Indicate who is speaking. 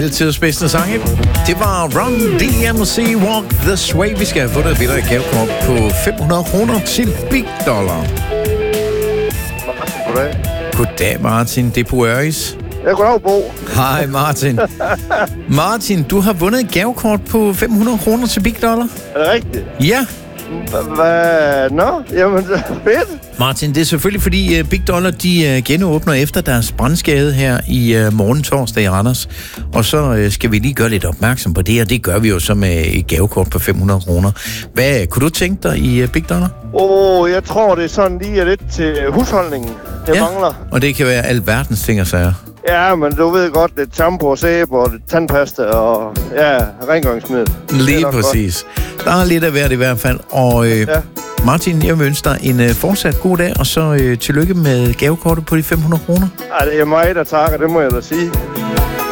Speaker 1: Altid bedste sang, ikke? Det var Run DMC Walk This Way. Vi skal have fundet et billede af gavekort på 500 kroner til Big Dollar.
Speaker 2: Goddag.
Speaker 1: Goddag, Martin. Det er på Øris.
Speaker 2: Ja, goddag, Bo.
Speaker 1: Hej, Martin. Martin, du har vundet et gavekort på 500 kroner til Big Dollar.
Speaker 2: Er det rigtigt?
Speaker 1: Ja.
Speaker 2: Hvad? Nå, jamen, fedt.
Speaker 1: Martin, det er selvfølgelig fordi Big Dollar, de genåbner efter deres brandskade her i morgen torsdag i Randers. Og så skal vi lige gøre lidt opmærksom på det, og det gør vi jo så med et gavekort på 500 kroner. Hvad kunne du tænke dig i Big Dollar?
Speaker 2: Jeg tror, det er sådan lige lidt til husholdningen, det mangler.
Speaker 1: Og det kan være alverdens ting og sager.
Speaker 2: Ja, men du ved godt, det er shampoo og sæbe og tandpasta og rengøringsmiddel.
Speaker 1: Lige præcis. Der er lidt af hvert i hvert fald. Og Martin, jeg vil ønske dig en fortsat god dag, og så tillykke med gavekortet på de 500 kroner.
Speaker 2: Det er mig, der takker, det må jeg da sige.